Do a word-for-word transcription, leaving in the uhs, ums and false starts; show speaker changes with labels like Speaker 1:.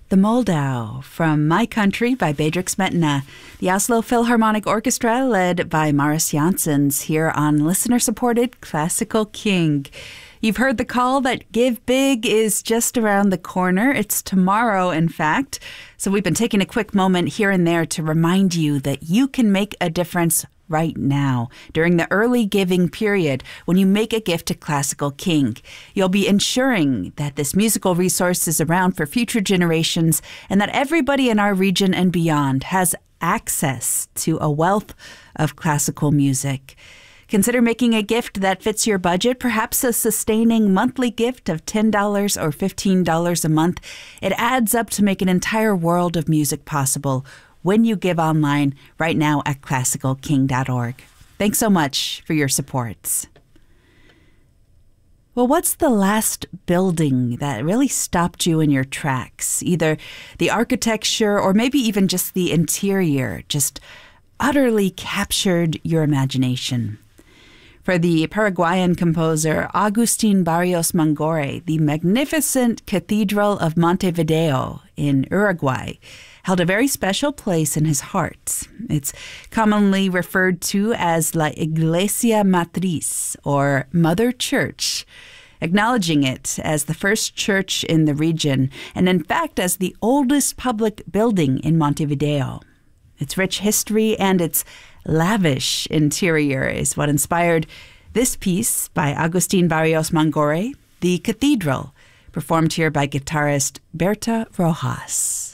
Speaker 1: The Moldau from My Country by Bedřich Smetana. The Oslo Philharmonic Orchestra, led by Maris Janssens, here on listener-supported Classical King. You've heard the call that Give Big is just around the corner. It's tomorrow, in fact. So we've been taking a quick moment here and there to remind you that you can make a difference right now, during the early giving period, when you make a gift to Classical King. You'll be ensuring that this musical resource is around for future generations and that everybody in our region and beyond has access to a wealth of classical music. Consider making a gift that fits your budget, perhaps a sustaining monthly gift of ten dollars or fifteen dollars a month. It adds up to make an entire world of music possible when you give online right now at classical king dot org. Thanks so much for your supports. Well, what's the last building that really stopped you in your tracks? Either the architecture or maybe even just the interior just utterly captured your imagination. For the Paraguayan composer Agustín Barrios Mangoré, the magnificent Cathedral of Montevideo in Uruguay held a very special place in his heart. It's commonly referred to as La Iglesia Matriz, or Mother Church, acknowledging it as the first church in the region, and in fact as the oldest public building in Montevideo. Its rich history and its lavish interior is what inspired this piece by Agustín Barrios Mangoré, The Cathedral, performed here by guitarist Berta Rojas.